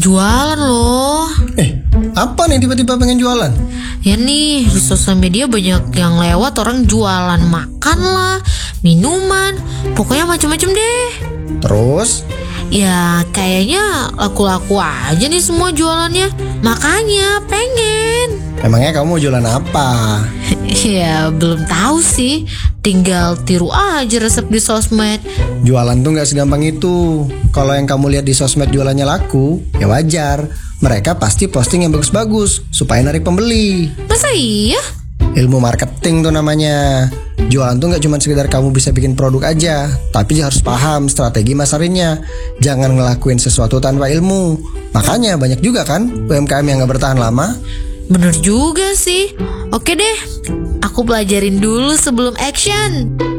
jualan loh. Apa nih tiba-tiba pengen jualan? Ya nih, di sosial media banyak yang lewat orang jualan makan lah, minuman, pokoknya macam-macam deh. Terus? Ya kayaknya laku-laku aja nih semua jualannya. Makanya pengen. Emangnya kamu mau jualan apa? Ya belum tahu sih. Tinggal tiru aja resep di sosmed. Jualan tuh gak segampang itu. Kalau yang kamu lihat di sosmed jualannya laku, ya wajar. Mereka pasti posting yang bagus-bagus supaya narik pembeli. Masa iya? Ilmu marketing tuh namanya. Jualan tuh gak cuma sekedar kamu bisa bikin produk aja, tapi harus paham strategi masarinnya. Jangan ngelakuin sesuatu tanpa ilmu. Makanya banyak juga kan UMKM yang gak bertahan lama. Bener juga sih. Oke deh, aku pelajarin dulu sebelum action.